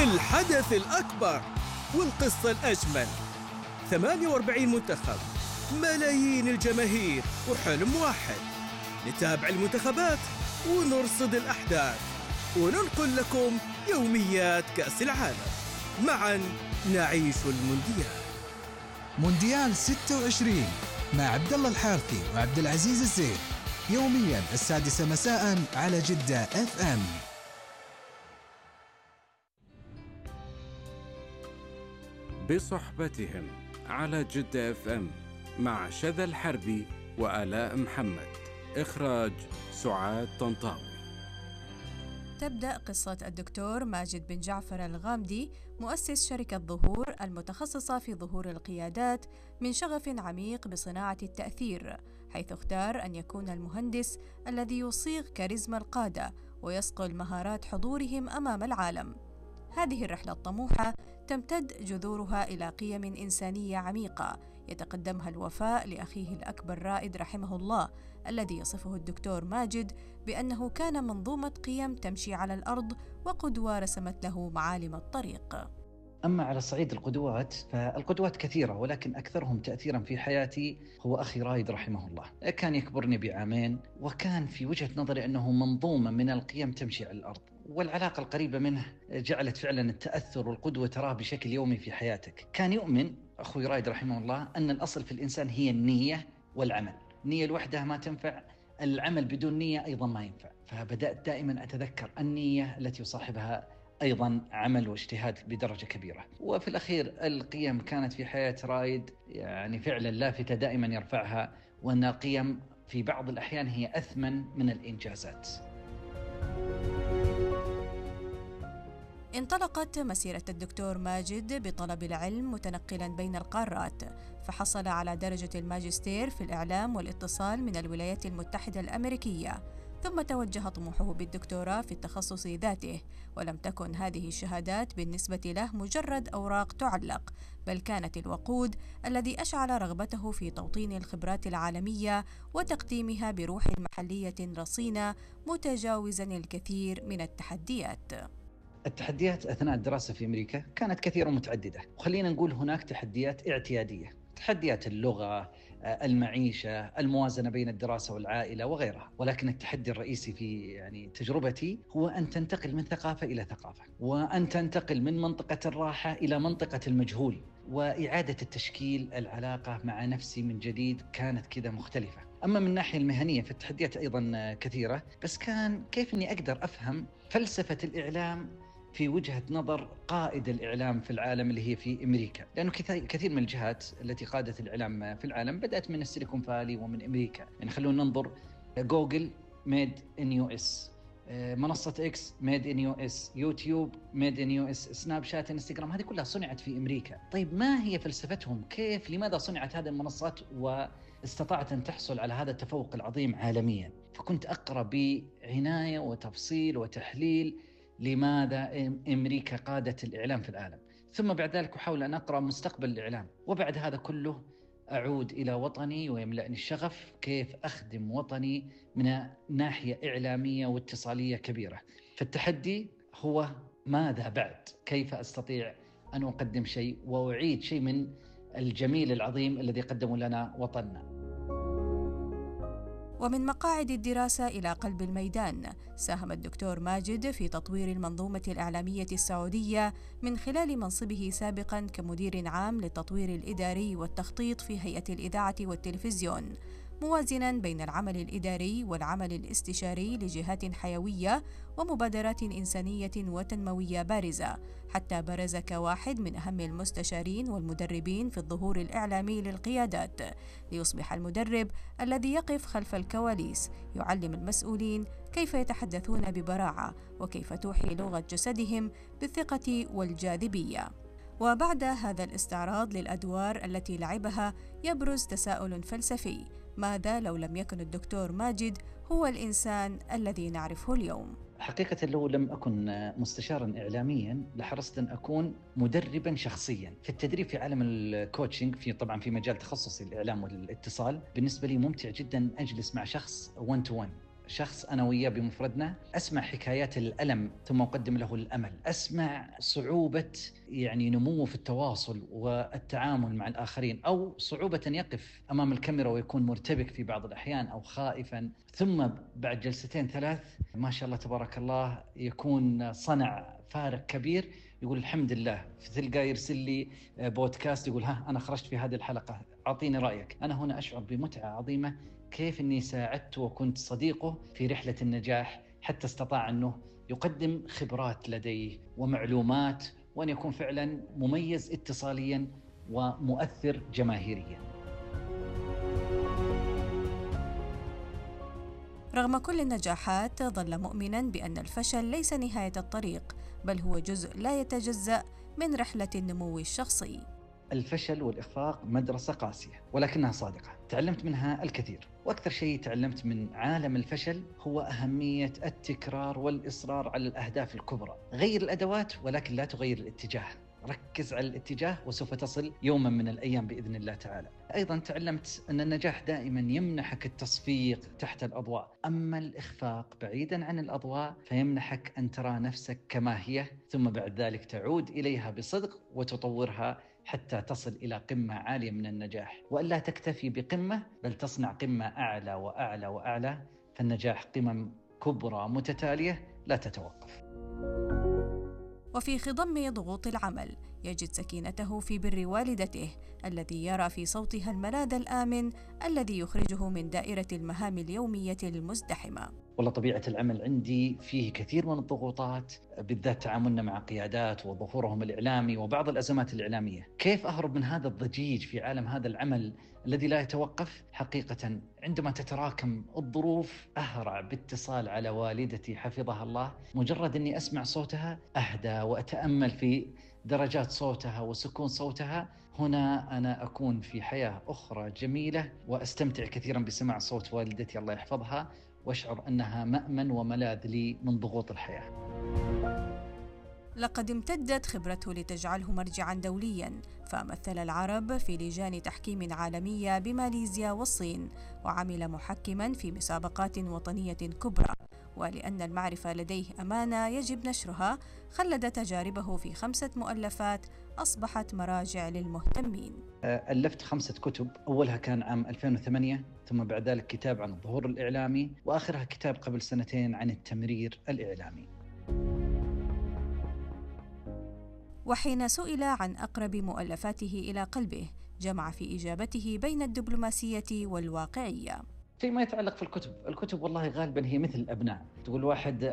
الحدث الأكبر والقصة الأجمل. 48 منتخب، ملايين الجماهير، وحلم واحد: نتابع المنتخبات ونرصد الأحداث وننقل لكم يوميات كأس العالم. معا نعيش المونديال. مونديال 26 مع عبد الله الحارثي وعبد العزيز الزين، يوميا 6:00 مساء على جدة اف ام. بصحبتهم على جدة اف ام مع شذى الحربي وآلاء محمد. إخراج سعاد طنطاوي. تبدأ قصة الدكتور ماجد بن جعفر الغامدي، مؤسس شركة ظهور المتخصصة في ظهور القيادات، من شغف عميق بصناعة التأثير، حيث اختار أن يكون المهندس الذي يصيغ كاريزما القادة ويصقل مهارات حضورهم أمام العالم. هذه الرحلة الطموحة تمتد جذورها إلى قيم إنسانية عميقة يتقدمها الوفاء لأخيه الأكبر رائد رحمه الله، الذي يصفه الدكتور ماجد بأنه كان منظومة قيم تمشي على الأرض وقدوة رسمت له معالم الطريق. أما على صعيد القدوات فالقدوات كثيرة، ولكن أكثرهم تأثيرا في حياتي هو أخي رايد رحمه الله. كان يكبرني بعامين، وكان في وجهة نظري أنه منظومة من القيم تمشي على الأرض، والعلاقة القريبة منه جعلت فعلا التأثر والقدوة تراه بشكل يومي في حياتك. كان يؤمن أخوي رايد رحمه الله أن الأصل في الإنسان هي النية والعمل. النية لوحدها ما تنفع، العمل بدون نية أيضا ما ينفع. فبدأت دائما أتذكر النية التي يصاحبها أيضا عمل واجتهاد بدرجة كبيرة. وفي الأخير القيم كانت في حياة رايد يعني فعلا لافتة دائما يرفعها، وأن القيم في بعض الأحيان هي أثمن من الإنجازات. انطلقت مسيرة الدكتور ماجد بطلب العلم متنقلا بين القارات، فحصل على درجة الماجستير في الإعلام والاتصال من الولايات المتحدة الأمريكية، ثم توجه طموحه بالدكتوراه في التخصص ذاته. ولم تكن هذه الشهادات بالنسبة له مجرد أوراق تعلق، بل كانت الوقود الذي أشعل رغبته في توطين الخبرات العالمية وتقديمها بروح محلية رصينة، متجاوزا الكثير من التحديات. التحديات أثناء الدراسة في أمريكا كانت كثيرة ومتعددة، وخلينا نقول هناك تحديات اعتيادية: تحديات اللغة، المعيشة، الموازنة بين الدراسة والعائلة وغيرها. ولكن التحدي الرئيسي في تجربتي هو أن تنتقل من ثقافة إلى ثقافة، وأن تنتقل من منطقة الراحة إلى منطقة المجهول، وإعادة التشكيل العلاقة مع نفسي من جديد كانت كذا مختلفة. أما من الناحية المهنية فالتحديات أيضا كثيرة، بس كان كيف أني أقدر أفهم فلسفة الإعلام في وجهة نظر قائد الإعلام في العالم اللي هي في أمريكا. لأنه كثير من الجهات التي قادت الإعلام في العالم بدأت من السيليكون فالي ومن أمريكا. يعني خلونا ننظر: جوجل ميد إن يو إس، منصة إكس ميد إن يو إس، يوتيوب ميد إن يو إس، سناب شات، إنستغرام، هذه كلها صنعت في أمريكا. طيب ما هي فلسفتهم؟ لماذا صنعت هذه المنصات واستطاعت أن تحصل على هذا التفوق العظيم عالميا؟ فكنت أقرأ بعناية وتفصيل وتحليل لماذا أمريكا قادت الإعلام في العالم، ثم بعد ذلك أحاول أن أقرأ مستقبل الإعلام. وبعد هذا كله أعود إلى وطني ويملأني الشغف كيف أخدم وطني من ناحية إعلامية واتصالية كبيرة. فالتحدي هو ماذا بعد؟ كيف أستطيع أن أقدم شيء وأعيد شيء من الجميل العظيم الذي قدمه لنا وطننا. ومن مقاعد الدراسة إلى قلب الميدان، ساهم الدكتور ماجد في تطوير المنظومة الإعلامية السعودية من خلال منصبه سابقاً كمدير عام للتطوير الإداري والتخطيط في هيئة الإذاعة والتلفزيون، موازناً بين العمل الإداري والعمل الاستشاري لجهات حيوية ومبادرات إنسانية وتنموية بارزة، حتى برز كواحد من أهم المستشارين والمدربين في الظهور الإعلامي للقيادات، ليصبح المدرب الذي يقف خلف الكواليس يعلم المسؤولين كيف يتحدثون ببراعة وكيف توحي لغة جسدهم بالثقة والجاذبية. وبعد هذا الاستعراض للأدوار التي لعبها يبرز تساؤل فلسفي: ماذا لو لم يكن الدكتور ماجد هو الإنسان الذي نعرفه اليوم؟ حقيقة لو لم أكن مستشارا إعلاميا لحرصت أن أكون مدربا شخصيا. في التدريب في عالم الكوتشنج، طبعا في مجال تخصصي الإعلام والاتصال، بالنسبة لي ممتع جدا أجلس مع شخص 1 to 1 شخص أنا وياه بمفردنا، أسمع حكايات الألم ثم أقدم له الأمل، أسمع صعوبة نموه في التواصل والتعامل مع الآخرين، أو صعوبة أن يقف أمام الكاميرا ويكون مرتبك في بعض الأحيان أو خائفا، ثم بعد جلستين 3 ما شاء الله تبارك الله يكون صنع فارق كبير، يقول الحمد لله. تلقى يرسل لي بودكاست يقول ها أنا خرجت في هذه الحلقة، أعطيني رأيك. أنا هنا أشعر بمتعة عظيمة كيف أني ساعدته وكنت صديقه في رحلة النجاح، حتى استطاع أنه يقدم خبرات لديه ومعلومات، وأن يكون فعلا مميز اتصاليا ومؤثر جماهيريا. رغم كل النجاحات ظل مؤمناً بأن الفشل ليس نهاية الطريق، بل هو جزء لا يتجزأ من رحلة النمو الشخصي. الفشل والإخفاق مدرسة قاسية ولكنها صادقة، تعلمت منها الكثير، وأكثر شيء تعلمت من عالم الفشل هو أهمية التكرار والإصرار على الأهداف الكبرى. غير الأدوات ولكن لا تغير الاتجاه، ركز على الاتجاه وسوف تصل يوما من الأيام بإذن الله تعالى. أيضا تعلمت أن النجاح دائما يمنحك التصفيق تحت الأضواء، أما الإخفاق بعيدا عن الأضواء فيمنحك أن ترى نفسك كما هي، ثم بعد ذلك تعود إليها بصدق وتطورها حتى تصل إلى قمة عالية من النجاح، وألا تكتفي بقمة بل تصنع قمة أعلى وأعلى وأعلى. فالنجاح قمم كبرى متتالية لا تتوقف. وفي خضم ضغوط العمل يجد سكينته في بر والدته الذي يرى في صوتها الملاذ الآمن الذي يخرجه من دائرة المهام اليومية المزدحمة. والله طبيعة العمل عندي فيه كثير من الضغوطات، بالذات تعاملنا مع قيادات وظهورهم الإعلامي وبعض الأزمات الإعلامية. كيف أهرب من هذا الضجيج في عالم هذا العمل الذي لا يتوقف؟ حقيقة عندما تتراكم الظروف أهرع باتصال على والدتي حفظها الله، مجرد أني أسمع صوتها أهدى وأتأمل في درجات صوتها وسكون صوتها، هنا أنا أكون في حياة أخرى جميلة، وأستمتع كثيرا بسماع صوت والدتي الله يحفظها، وأشعر أنها مأمن وملاذ لي من ضغوط الحياة. لقد امتدت خبرته لتجعله مرجعاً دولياً، فمثل العرب في لجان تحكيم عالمية بماليزيا والصين، وعمل محكماً في مسابقات وطنية كبرى. ولأن المعرفة لديه أمانة يجب نشرها، خلد تجاربه في 5 مؤلفات أصبحت مراجع للمهتمين. ألفت 5 كتب، أولها كان عام 2008، ثم بعد ذلك كتاب عن الظهور الإعلامي، وآخرها كتاب قبل 2 عن التمرير الإعلامي. وحين سئل عن أقرب مؤلفاته إلى قلبه، جمع في إجابته بين الدبلوماسية والواقعية. فيما يتعلق في الكتب والله غالبا هي مثل الأبناء، تقول واحد